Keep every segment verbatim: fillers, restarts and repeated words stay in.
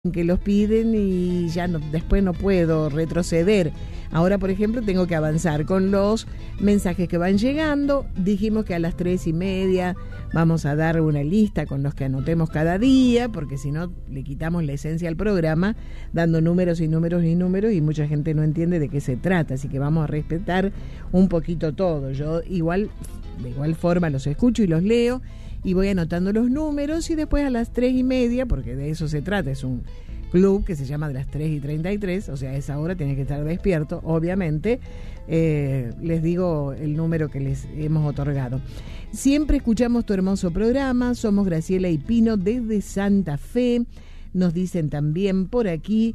que los piden y ya no, después no puedo retroceder. Ahora, por ejemplo, tengo que avanzar con los mensajes que van llegando. Dijimos que a las tres y media vamos a dar una lista con los que anotemos cada día, porque si no le quitamos la esencia al programa, dando números y números y números, y mucha gente no entiende de qué se trata, así que vamos a respetar un poquito todo. Yo igual, de igual forma los escucho y los leo, y voy anotando los números, y después a las tres y media, porque de eso se trata, es un club que se llama de las tres y treinta y tres, o sea, a esa hora tiene que estar despierto, obviamente, eh, les digo el número que les hemos otorgado. Siempre escuchamos tu hermoso programa, somos Graciela y Pino desde Santa Fe, nos dicen también por aquí,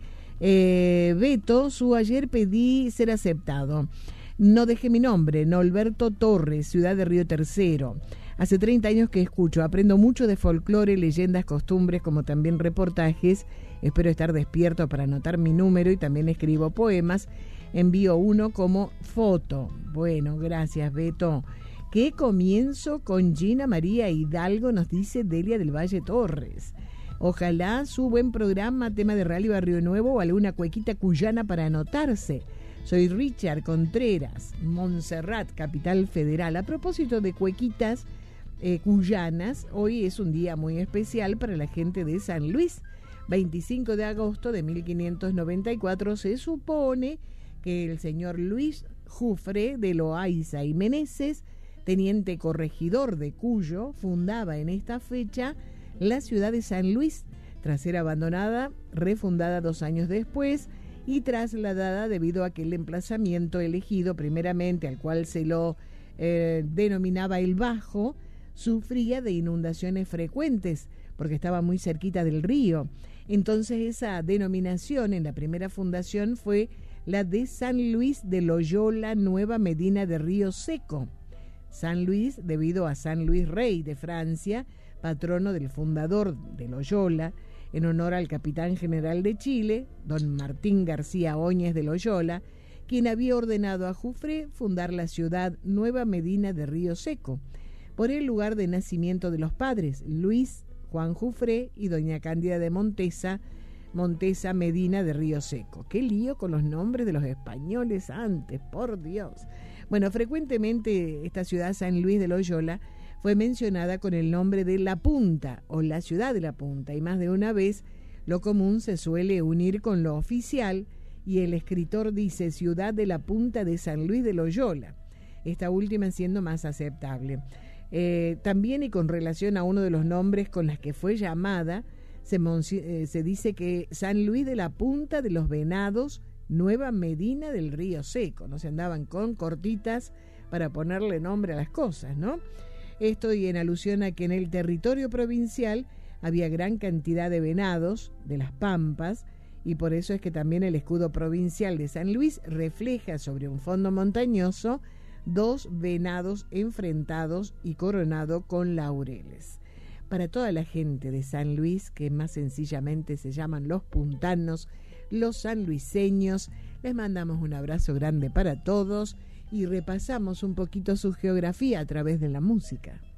eh, Beto, su ayer pedí ser aceptado, no dejé mi nombre, Norberto Torres, ciudad de Río Tercero. Hace treinta años que escucho, aprendo mucho de folclore, leyendas, costumbres, como también reportajes. Espero estar despierto para anotar mi número y también escribo poemas. Envío uno como foto. Bueno, gracias, Beto. ¿Qué comienzo con Gina María Hidalgo? Nos dice Delia del Valle Torres. Ojalá su buen programa, tema de Rally Barrio Nuevo o alguna cuequita cuyana para anotarse. Soy Richard Contreras, Montserrat, Capital Federal. A propósito de cuequitas eh, cuyanas, hoy es un día muy especial para la gente de San Luis. veinticinco de agosto de mil quinientos noventa y cuatro se supone que el señor Luis Jufre de Loaiza y Meneses, teniente corregidor de Cuyo, fundaba en esta fecha la ciudad de San Luis, tras ser abandonada, refundada dos años después y trasladada debido a que el emplazamiento elegido primeramente, al cual se lo eh, denominaba el Bajo, sufría de inundaciones frecuentes porque estaba muy cerquita del río. Entonces esa denominación en la primera fundación fue la de San Luis de Loyola, Nueva Medina de Río Seco. San Luis debido a San Luis Rey de Francia, patrono del fundador de Loyola, en honor al capitán general de Chile, don Martín García Óñez de Loyola, quien había ordenado a Jufré fundar la ciudad Nueva Medina de Río Seco, por el lugar de nacimiento de los padres, Luis Juan Jufré y doña Cándida de Montesa, Montesa Medina de Río Seco. Qué lío con los nombres de los españoles antes, por Dios. Bueno, frecuentemente esta ciudad San Luis de Loyola fue mencionada con el nombre de La Punta o la ciudad de La Punta, y más de una vez lo común se suele unir con lo oficial y el escritor dice ciudad de La Punta de San Luis de Loyola, esta última siendo más aceptable. Eh, también y con relación a uno de los nombres con las que fue llamada, se, eh, se dice que San Luis de la Punta de los Venados, Nueva Medina del Río Seco, no se andaban con cortitas para ponerle nombre a las cosas, ¿no? Esto y en alusión a que en el territorio provincial había gran cantidad de venados de las pampas, y por eso es que también el escudo provincial de San Luis refleja sobre un fondo montañoso dos venados enfrentados y coronado con laureles. Para toda la gente de San Luis, que más sencillamente se llaman los puntanos, los sanluiseños, les mandamos un abrazo grande para todos y repasamos un poquito su geografía a través de la música.